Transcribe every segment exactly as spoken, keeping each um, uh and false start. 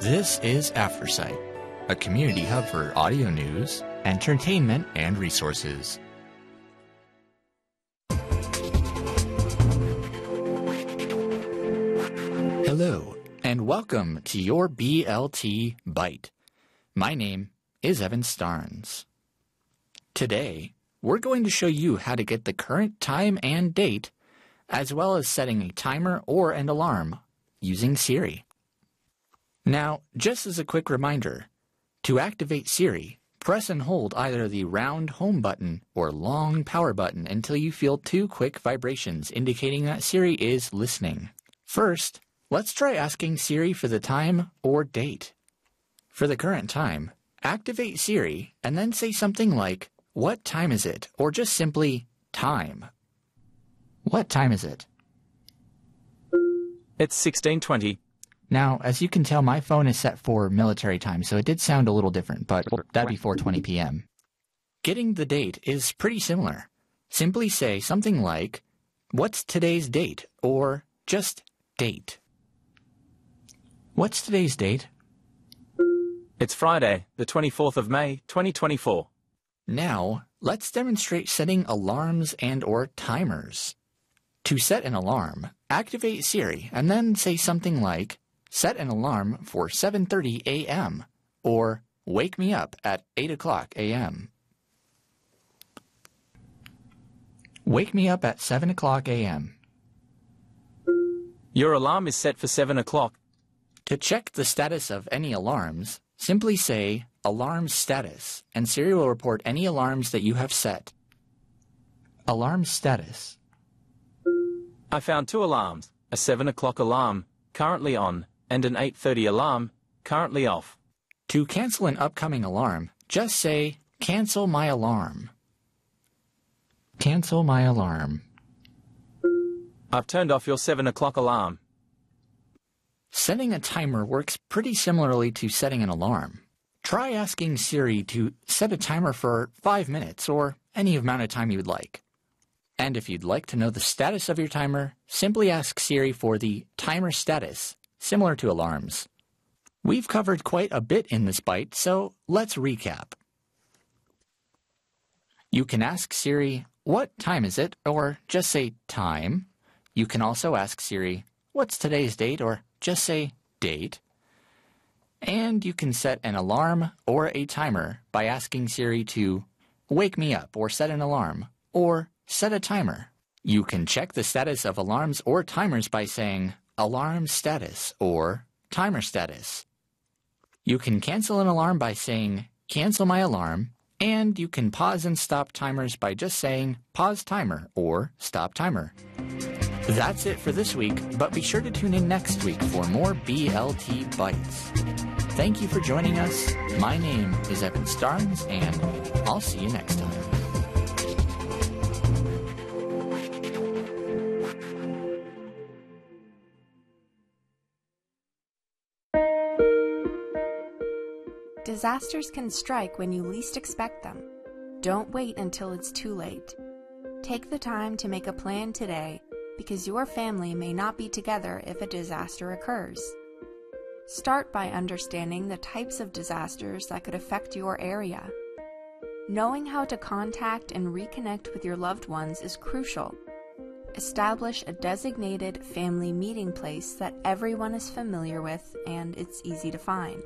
This is AfterSight, a community hub for audio news, entertainment, and resources. Hello, and welcome to your B L T Bite. My name is Evan Starnes. Today, we're going to show you how to get the current time and date, as well as setting a timer or an alarm using Siri. Now, just as a quick reminder, to activate Siri, press and hold either the round home button or long power button until you feel two quick vibrations indicating that Siri is listening. First, let's try asking Siri for the time or date. For the current time, activate Siri and then say something like, "What time is it?" or just simply, "Time." What time is it? It's sixteen twenty. Now, as you can tell, my phone is set for military time, so it did sound a little different, but that'd be four twenty p m Getting the date is pretty similar. Simply say something like, "What's today's date?" or just "date." What's today's date? It's Friday, the twenty-fourth of May, twenty twenty-four. Now, let's demonstrate setting alarms and or timers. To set an alarm, activate Siri and then say something like, "Set an alarm for seven thirty a m" or "Wake me up at eight o'clock a m" Wake me up at seven o'clock a m Your alarm is set for seven o'clock. To check the status of any alarms, simply say, "Alarm status," and Siri will report any alarms that you have set. Alarm status. I found two alarms, a seven o'clock alarm, currently on, and an eight thirty alarm, currently off. To cancel an upcoming alarm, just say, "Cancel my alarm." Cancel my alarm. I've turned off your seven o'clock alarm. Setting a timer works pretty similarly to setting an alarm. Try asking Siri to set a timer for five minutes or any amount of time you would like. And if you'd like to know the status of your timer, simply ask Siri for the timer status, similar to alarms. We've covered quite a bit in this bite, so let's recap. You can ask Siri, "What time is it?" or just say "time." You can also ask Siri, "What's today's date?" or just say "date." And you can set an alarm or a timer by asking Siri to wake me up or set an alarm or set a timer. You can check the status of alarms or timers by saying alarm status or timer status. You can cancel an alarm by saying cancel my alarm, and you can pause and stop timers by just saying pause timer or stop timer. That's it for this week, but be sure to tune in next week for more B L T Bites. Thank you for joining us. My name is Evan Starnes, and I'll see you next time. Disasters can strike when you least expect them. Don't wait until it's too late. Take the time to make a plan today, because your family may not be together if a disaster occurs. Start by understanding the types of disasters that could affect your area. Knowing how to contact and reconnect with your loved ones is crucial. Establish a designated family meeting place that everyone is familiar with and it's easy to find.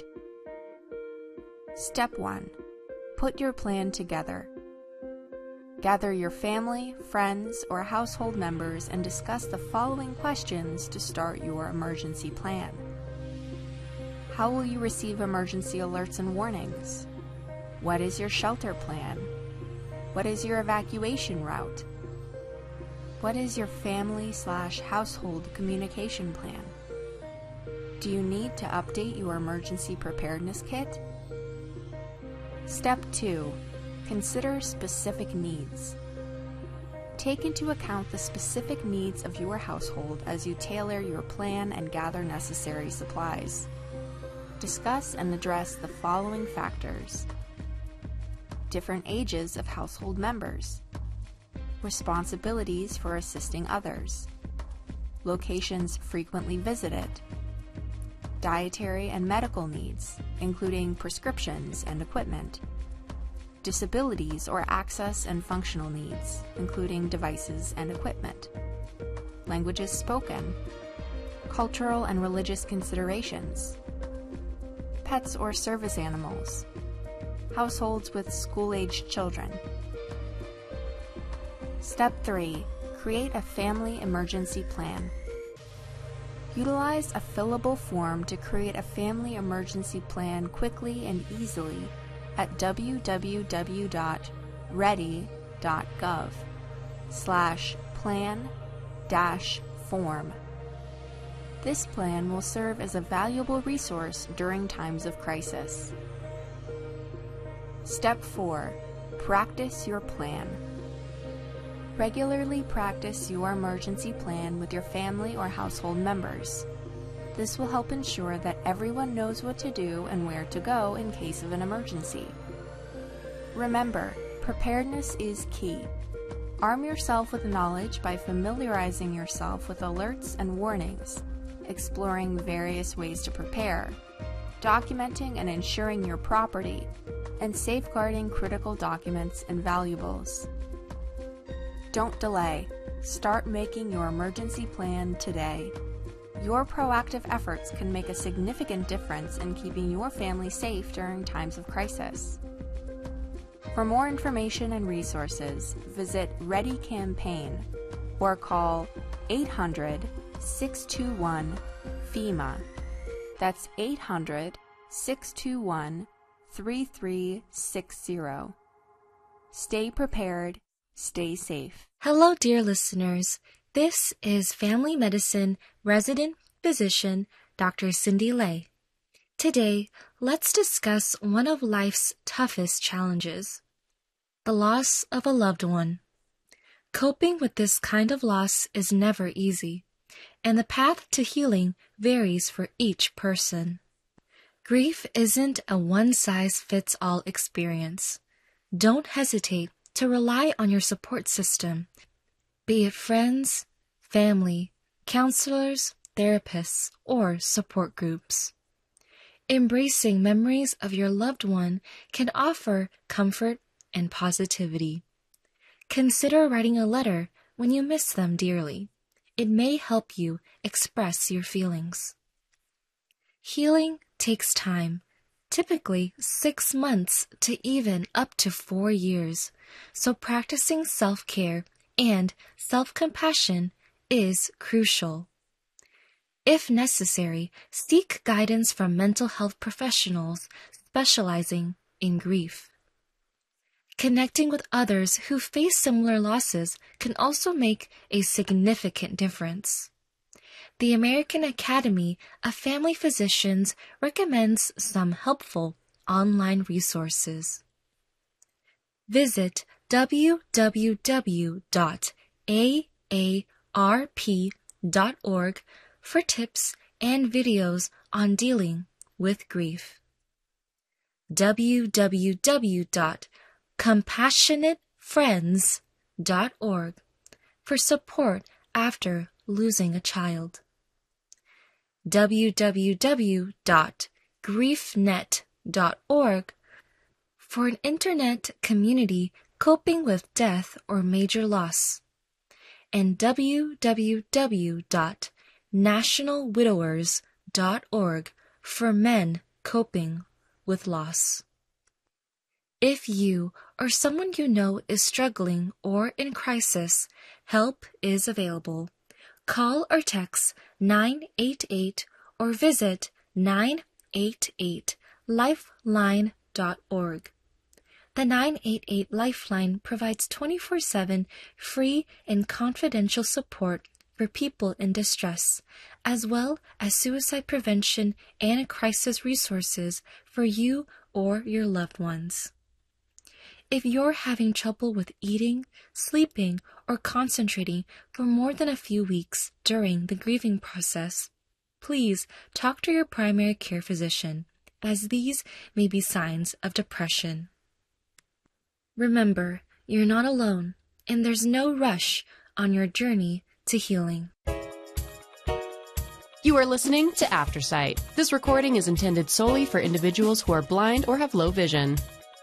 Step one. Put your plan together. Gather your family, friends, or household members and discuss the following questions to start your emergency plan. How will you receive emergency alerts and warnings? What is your shelter plan? What is your evacuation route? What is your family slash household communication plan? Do you need to update your emergency preparedness kit? Step two. Consider specific needs. Take into account the specific needs of your household as you tailor your plan and gather necessary supplies. Discuss and address the following factors: different ages of household members, responsibilities for assisting others, locations frequently visited, dietary and medical needs, including prescriptions and equipment, disabilities or access and functional needs, including devices and equipment, languages spoken, cultural and religious considerations, pets or service animals, households with school-aged children. Step three. Create a family emergency plan. Utilize a fillable form to create a family emergency plan quickly and easily at w w w dot ready dot gov slash plan dash form. This plan will serve as a valuable resource during times of crisis. Step four. Practice your plan. Regularly practice your emergency plan with your family or household members. This will help ensure that everyone knows what to do and where to go in case of an emergency. Remember, preparedness is key. Arm yourself with knowledge by familiarizing yourself with alerts and warnings, exploring various ways to prepare, documenting and ensuring your property, and safeguarding critical documents and valuables. Don't delay. Start making your emergency plan today. Your proactive efforts can make a significant difference in keeping your family safe during times of crisis. For more information and resources, visit Ready Campaign or call eight hundred, six two one, FEMA. That's eight hundred, six two one, three three six zero. Stay prepared, stay safe. Hello, dear listeners. This is Family Medicine Resident Physician Doctor Cindy Lay. Today, let's discuss one of life's toughest challenges, the loss of a loved one. Coping with this kind of loss is never easy, and the path to healing varies for each person. Grief isn't a one-size-fits-all experience. Don't hesitate to rely on your support system, be it friends, family, counselors, therapists, or support groups. Embracing memories of your loved one can offer comfort and positivity. Consider writing a letter when you miss them dearly. It may help you express your feelings. Healing takes time, typically six months to even up to four years, so practicing self-care and self-compassion is crucial. If necessary, seek guidance from mental health professionals specializing in grief. Connecting with others who face similar losses can also make a significant difference. The American Academy of Family Physicians recommends some helpful online resources. Visit w w w dot a a r p dot org for tips and videos on dealing with grief. w w w dot compassionate friends dot org for support after losing a child. w w w dot grief net dot org for an internet community coping with death or major loss, and w w w dot national widowers dot org for men coping with loss. If you or someone you know is struggling or in crisis, help is available. Call or text nine eight eight or visit nine eight eight lifeline dot org. The nine eight eight Lifeline provides twenty-four seven free and confidential support for people in distress, as well as suicide prevention and crisis resources for you or your loved ones. If you're having trouble with eating, sleeping, or concentrating for more than a few weeks during the grieving process, please talk to your primary care physician, as these may be signs of depression. Remember, you're not alone, and there's no rush on your journey to healing. You are listening to Aftersight. This recording is intended solely for individuals who are blind or have low vision.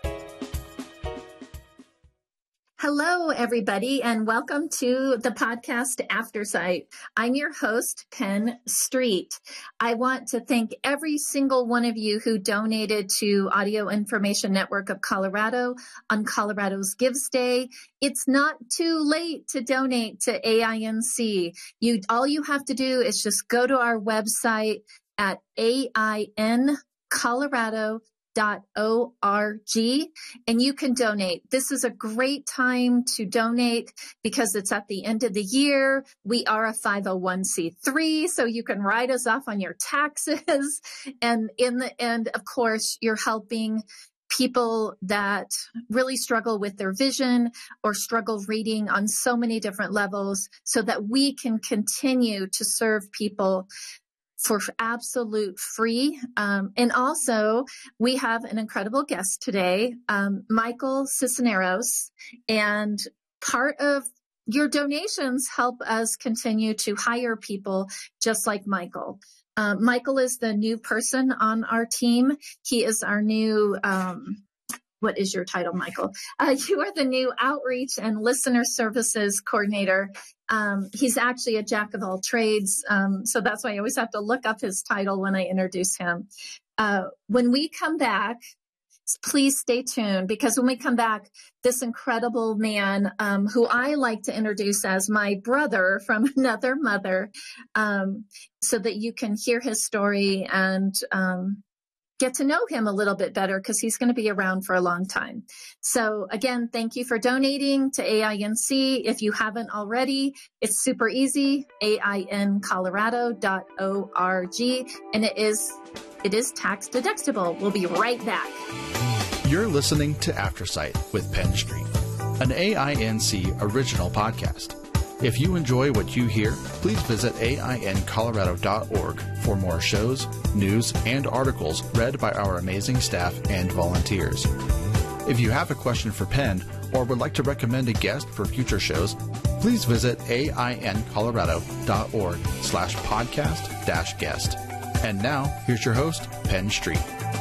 Hello, everybody, and welcome to the podcast Aftersight. I'm your host, Penn Street. I want to thank every single one of you who donated to Audio Information Network of Colorado on Colorado's Gives Day. It's not too late to donate to A I N C. You, all you have to do is just go to our website at A I N Colorado dot org and you can donate. This is a great time to donate because it's at the end of the year. We are a five oh one c three, so you can write us off on your taxes. And in the end, of course, you're helping people that really struggle with their vision or struggle reading on so many different levels so that we can continue to serve people for absolute free. Um, and also, we have an incredible guest today, um, Michael Cisneros. And part of your donations help us continue to hire people just like Michael. Uh, Michael is the new person on our team. He is our new, um, what is your title, Michael? Uh, you are the new Outreach and Listener Services Coordinator. Um, he's actually a jack of all trades, um, so that's why I always have to look up his title when I introduce him. Uh, when we come back, please stay tuned, because when we come back, this incredible man, um, who I like to introduce as my brother from another mother, um, so that you can hear his story and um, get to know him a little bit better, because he's going to be around for a long time. So again, thank you for donating to A I N C. If you haven't already, it's super easy, A I N Colorado dot org, and it is it is tax deductible. We'll be right back. You're listening to Aftersight with Penn Street, an A I N C original podcast. If you enjoy what you hear, please visit A I N Colorado dot org for more shows, news, and articles read by our amazing staff and volunteers. If you have a question for Penn or would like to recommend a guest for future shows, please visit A I N Colorado dot org slash podcast dash guest. And now, here's your host, Penn Street.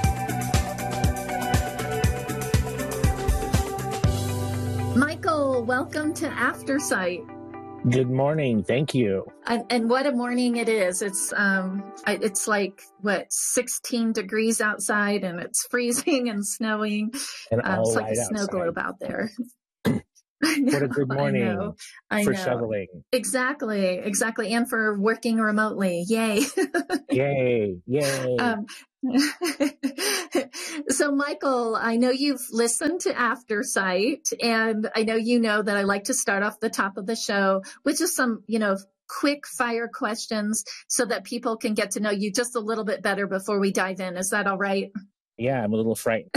Michael, welcome to Aftersight. Good morning. Thank you. And, and what a morning it is. It's um, it's like, what, sixteen degrees outside, and it's freezing and snowing. And um, all it's like light a snow outside. globe out there. Know, what a good morning I know, I for know. shoveling. Exactly, exactly. And for working remotely. Yay. Yay, yay. Um, so, Michael, I know you've listened to Aftersight, and I know you know that I like to start off the top of the show with just some, you know, quick fire questions so that people can get to know you just a little bit better before we dive in. Is that all right? Yeah, I'm a little frightened.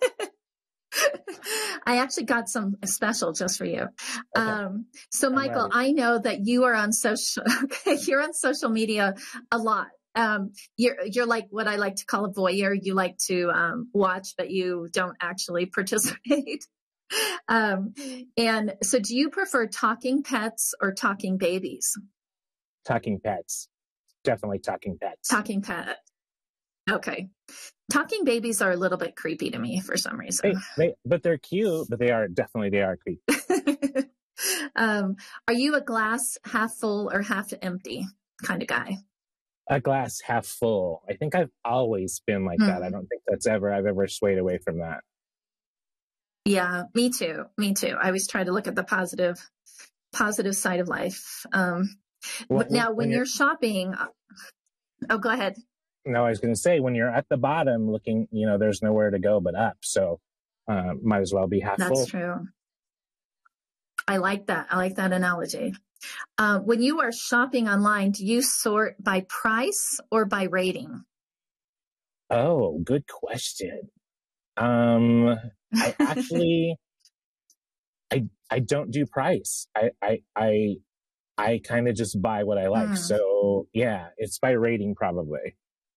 I actually got some special just for you. Okay. Um, so, Michael, ready. I know that you are on social. Okay, you're on social media a lot. Um, you're you're like what I like to call a voyeur. You like to um, watch, but you don't actually participate. um, and so, do you prefer talking pets or talking babies? Talking pets. Definitely talking pets. Talking pet. Okay. Talking babies are a little bit creepy to me for some reason. They, they, but they're cute, but they are definitely, they are creepy. um, are you a glass half full or half empty kind of guy? A glass half full. I think I've always been like Hmm. that. I don't think that's ever, I've ever swayed away from that. Yeah, me too. Me too. I always try to look at the positive, positive side of life. Um, Well, but now, when, when you're, you're- shopping, oh, go ahead. No, I was going to say, when you're at the bottom looking, you know, there's nowhere to go but up. So uh, might as well be half That's full. true. I like that. I like that analogy. Uh, when you are shopping online, do you sort by price or by rating? Oh, good question. Um, I actually, I I don't do price. I I I, I kind of just buy what I like. Hmm. So yeah, it's by rating probably.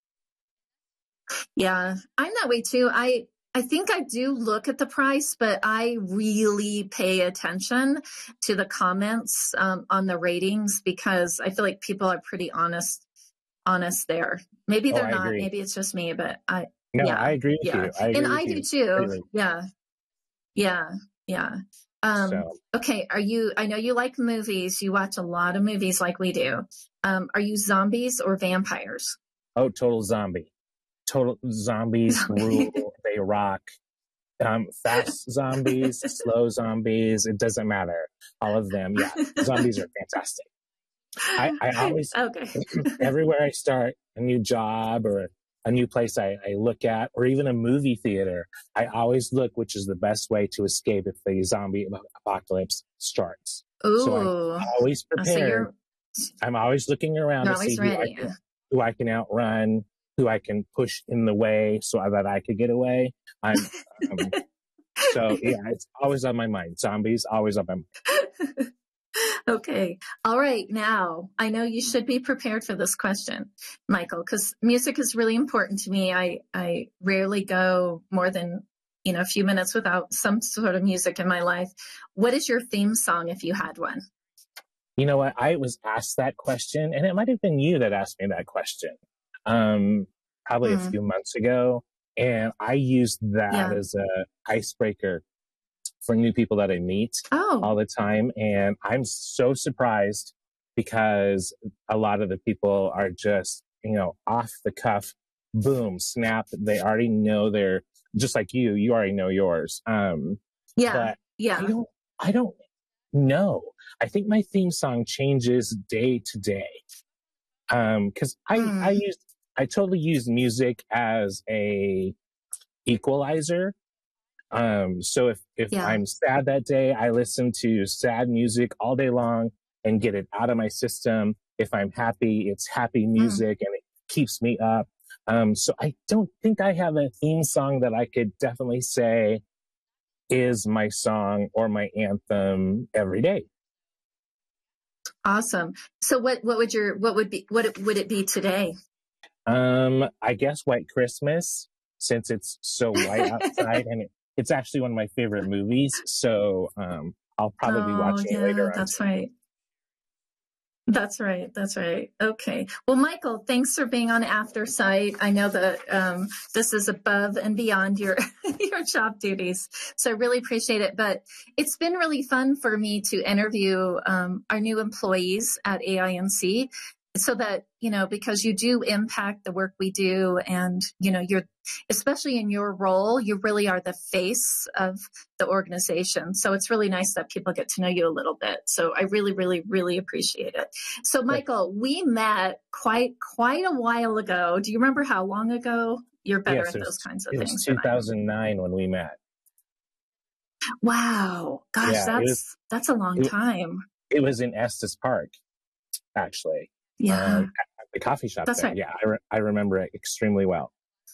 Yeah, I'm that way too. I I think I do look at the price, but I really pay attention to the comments um, on the ratings, because I feel like people are pretty honest honest there. Maybe Oh, they're I not. agree. Maybe it's just me, but I, No, yeah, I agree with yeah. you. I agree And with I do you too. completely. Yeah. Yeah. Yeah. Um, So, okay. Are you, I know you like movies. You watch a lot of movies like we do. Um, are you zombies or vampires? oh, total zombie. Total zombies Zombie. rule. They rock. Um, fast zombies, slow zombies, it doesn't matter. All of them, yeah. Zombies are fantastic. I, I always, Okay. everywhere I start a new job or a new place I, I look at, or even a movie theater, I always look which is the best way to escape if the zombie apocalypse starts. Ooh. So I'm always Oh, so prepared. you're, I'm always looking around you're to always see who I, ready. can, who I can outrun, who I can push in the way so that I could get away. I'm, um, so yeah, it's always on my mind. Zombies, always on my mind. Okay. All right. Now, I know you should be prepared for this question, Michael, because music is really important to me. I, I rarely go more than, you know, a few minutes without some sort of music in my life. What is your theme song if you had one? You know what? I was asked that question, and it might have been you that asked me that question, um, probably mm. a few months ago. And I used that yeah. as a icebreaker for new people that I meet oh. all the time. And I'm so surprised because a lot of the people are just, you know, off the cuff, boom, snap. They already know their, just like you, you already know yours. Um, yeah. But yeah. I don't, I don't know. I think my theme song changes day to day. Um, cause I, mm. I use, I totally use music as a equalizer. Um, so if, if yeah. I'm sad that day, I listen to sad music all day long and get it out of my system. If I'm happy, it's happy music mm. and it keeps me up. Um, so I don't think I have a theme song that I could definitely say is my song or my anthem every day. Awesome. So what, what would your, what would be, what would it be today? Um, I guess White Christmas, since it's so white outside and it, it's actually one of my favorite movies. So, um, I'll probably oh, be watching yeah, it later on. That's right. That's right. That's right. Okay. Well, Michael, thanks for being on After Sight. I know that um, this is above and beyond your your job duties, so I really appreciate it. But it's been really fun for me to interview um, our new employees at A I N C, so that, you know, because you do impact the work we do, and, you know, you're, especially in your role, you really are the face of the organization. So it's really nice that people get to know you a little bit. So I really, really, really appreciate it. So Michael, we met quite, quite a while ago. Do you remember how long ago? You're better yes, at was, those kinds of it things. Was two thousand nine when we met. Wow. Gosh, yeah, that's, was, that's a long it, time. It was in Estes Park, actually. Yeah. Um, at the coffee shop. That's there. right. Yeah. I, re- I remember it extremely well.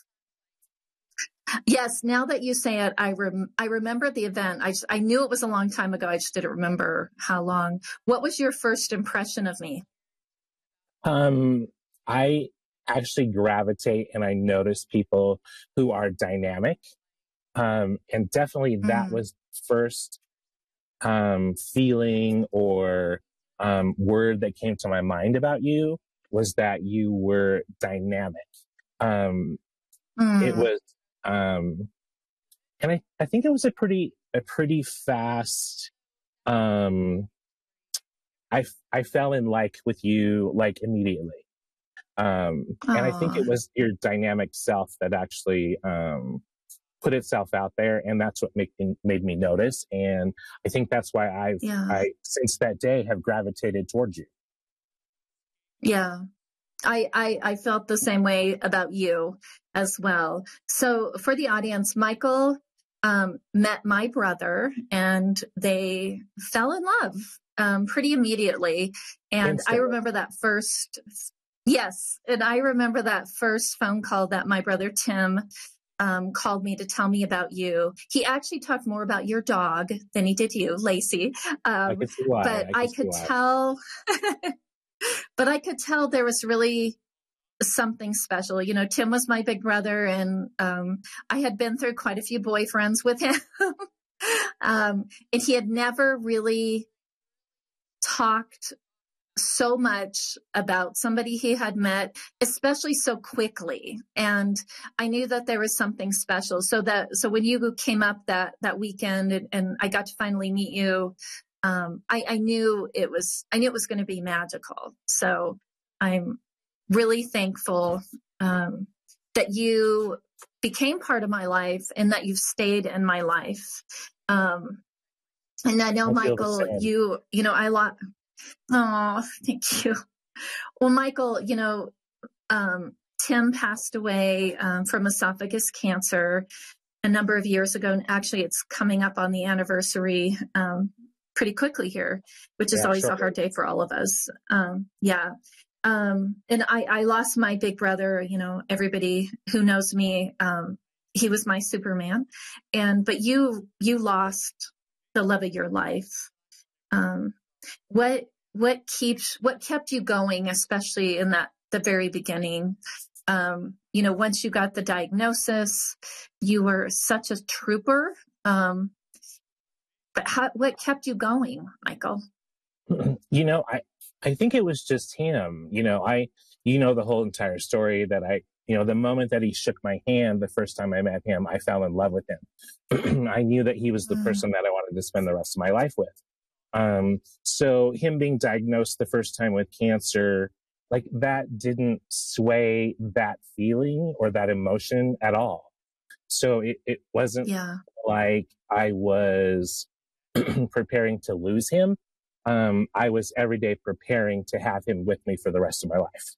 Yes. Now that you say it, I rem- I remember the event. I just, I knew it was a long time ago. I just didn't remember how long. What was your first impression of me? Um, I actually gravitate and I notice people who are dynamic. Um, and definitely that mm. was first, um, feeling or, um, word that came to my mind about you was that you were dynamic. Um, mm. It was, um, and I, I think it was a pretty, a pretty fast, um, I, I fell in like with you, like immediately. Um, and I think it was your dynamic self that actually, um, put itself out there. And that's what made me, made me notice. And I think that's why I've, yeah. I, since that day have gravitated towards you. Yeah. I, I, I felt the same way about you as well. So for the audience, Michael, um, met my brother and they fell in love, um, pretty immediately. And Instantly. I remember that first, yes. And I remember that first phone call that my brother, Tim, Um, called me to tell me about you. He actually talked more about your dog than he did you, Lacey. Um, I could see why. But I, I could tell, but I could tell there was really something special. You know, Tim was my big brother, and um, I had been through quite a few boyfriends with him. um, and he had never really talked so much about somebody he had met, especially so quickly. And I knew that there was something special. So that, so when you came up that, that weekend and, and I got to finally meet you, um, I, I knew it was, I knew it was going to be magical. So I'm really thankful, um, that you became part of my life and that you've stayed in my life. Um, and I know, I Michael, you, you know, I lot, oh, thank you. Well, Michael, you know, um, Tim passed away um, from esophagus cancer a number of years ago. And actually, it's coming up on the anniversary um, pretty quickly here, which is Yeah, always sure. a hard day for all of us. Um, yeah. Um, and I, I lost my big brother, you know, everybody who knows me, um, he was my Superman. And, but you, you lost the love of your life. Um, what, what keeps, what kept you going, especially in that, the very beginning? Um, you know, once you got the diagnosis, you were such a trooper. Um, but how, what kept you going, Michael? You know, I, I think it was just him. You know, I, you know, the whole entire story that I, you know, the moment that he shook my hand, the first time I met him, I fell in love with him. I knew that he was the Mm. person that I wanted to spend the rest of my life with. Um, so him being diagnosed the first time with cancer, like that didn't sway that feeling or that emotion at all. So it, it wasn't Yeah. like I was preparing to lose him. Um, I was every day preparing to have him with me for the rest of my life.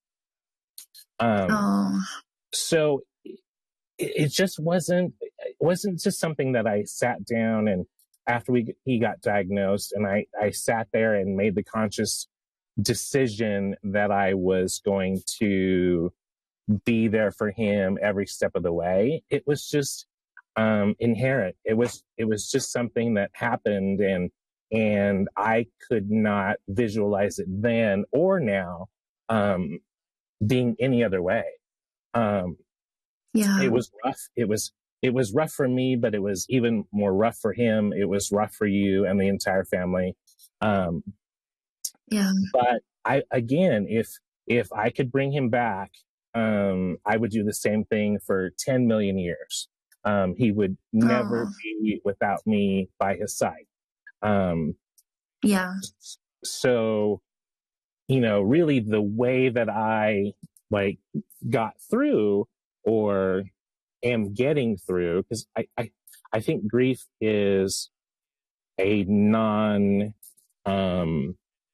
Um, Oh, so it, it just wasn't, it wasn't just something that I sat down and after we, he got diagnosed and I, I sat there and made the conscious decision that I was going to be there for him every step of the way. It was just, um, inherent. It was, it was just something that happened and, and I could not visualize it then or now, um, being any other way. Um, yeah. it was rough. It was, it was rough for me, but it was even more rough for him. It was rough for you and the entire family. Um, Yeah. but I, again, if, if I could bring him back, um, I would do the same thing for ten million years. Um, he would never Oh. be without me by his side. Um, Yeah. so, you know, really the way that I like got through or am getting through, because I, I, I think grief is a non, um,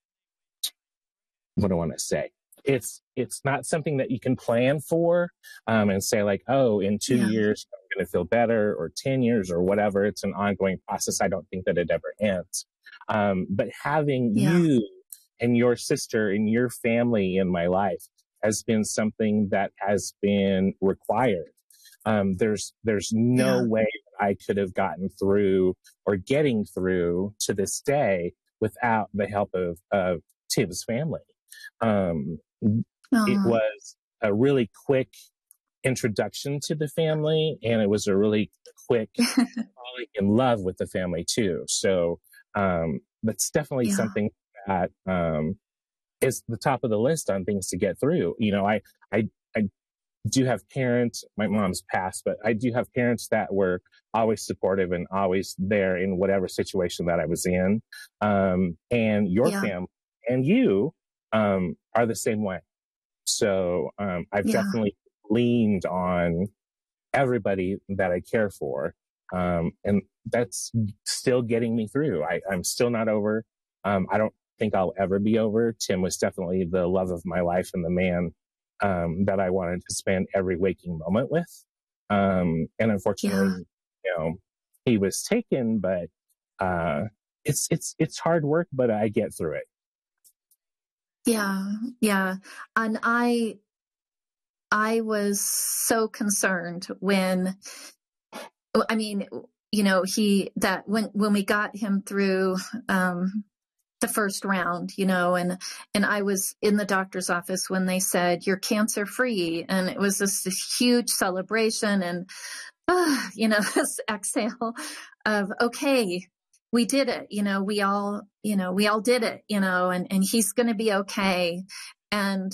what do I want to say? It's, it's not something that you can plan for, um, and say like, oh, in two Yeah. years, I'm going to feel better or ten years or whatever. It's an ongoing process. I don't think that it ever ends. Um, but having Yeah. you and your sister and your family in my life has been something that has been required. Um, there's, there's no Yeah. way that I could have gotten through or getting through to this day without the help of, of Tim's family. Um, it Oh. was a really quick introduction to the family and it was a really quick falling in love with the family too. So, um, that's definitely Yeah. something that, um, is the top of the list on things to get through. You know, I, I, I do have parents, my mom's passed, but I do have parents that were always supportive and always there in whatever situation that I was in. Um, and your Yeah. family and you, um, are the same way. So, um, I've Yeah. definitely leaned on everybody that I care for. Um, and that's still getting me through. I, I'm still not over. Um, I don't think I'll ever be over. Tim was definitely the love of my life and the man, um, that I wanted to spend every waking moment with. Um, and unfortunately, you know, he was taken, but, uh, it's, it's, it's hard work, but I get through it. Yeah. Yeah. And I, I was so concerned when, I mean, you know, he, that when, when we got him through, um, the first round, you know, and, and I was in the doctor's office when they said you're cancer free. And it was this, this huge celebration and, uh, you know, this exhale of, okay, we did it, you know, we all, you know, we all did it, you know, and, and he's going to be okay. And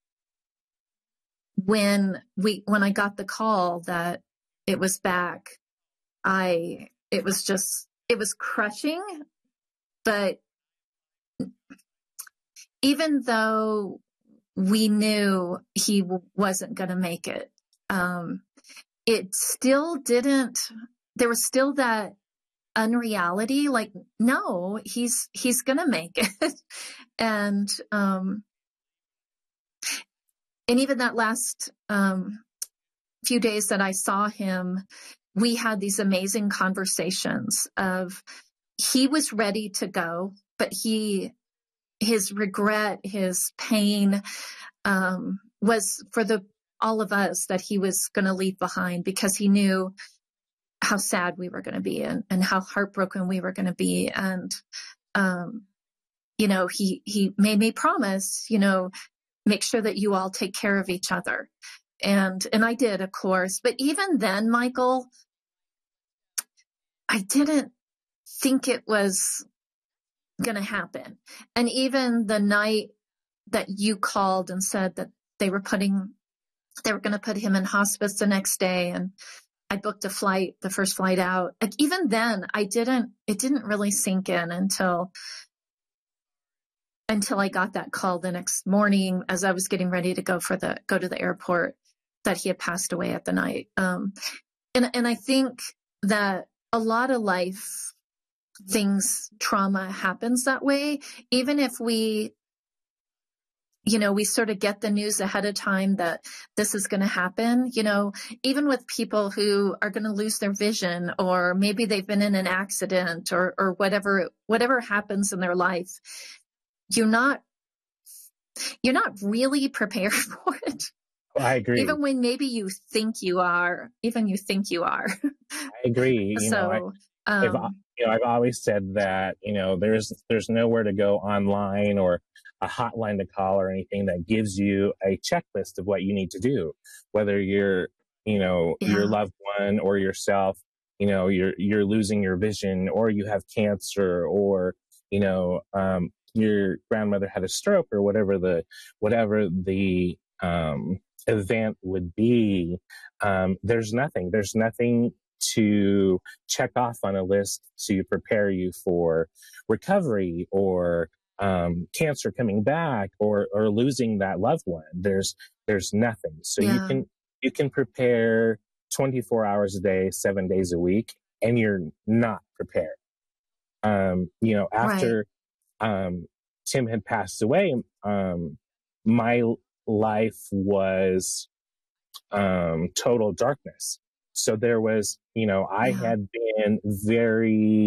when we, when I got the call that it was back, I, it was just, it was crushing, but even though we knew he w- wasn't going to make it, um, it still didn't, there was still that unreality, like, no, he's, he's going to make it. and, um, and even that last, um, few days that I saw him, we had these amazing conversations of, he was ready to go, but he, his regret, his pain, um, was for the, all of us that he was going to leave behind, because he knew how sad we were going to be, and, and how heartbroken we were going to be. And, um, you know, he, he made me promise, you know, make sure that you all take care of each other. And, and I did, of course. But even then, Michael, I didn't think it was going to happen. And even the night that you called and said that they were putting, they were going to put him in hospice the next day, and I booked a flight, the first flight out. Like, even then, I didn't, it didn't really sink in until, until I got that call the next morning as I was getting ready to go for the, go to the airport, that he had passed away at the night. Um, and, and I think that a lot of life things, trauma happens that way. Even if we, you know, we sort of get the news ahead of time that this is going to happen, you know, even with people who are going to lose their vision, or maybe they've been in an accident, or, or whatever, whatever happens in their life, you're not, you're not really prepared for it. I agree. Even when maybe you think you are, even you think you are. I agree. You so, know, I, um, I've, you know, I've always said that, you know, there's, there's nowhere to go online or a hotline to call or anything that gives you a checklist of what you need to do, whether you're, you know, yeah. your loved one or yourself, you know, you're, you're losing your vision, or you have cancer, or, you know, um, your grandmother had a stroke, or whatever the, whatever the, um, event would be. Um, there's nothing, there's nothing to check off on a list to prepare you for recovery, or um, cancer coming back, or or losing that loved one. There's there's nothing. So yeah. you can you can prepare twenty-four hours a day, seven days a week, and you're not prepared. Um, you know, after right. um, Tim had passed away, um, my life was um, total darkness. So there was, you know, I yeah. had been very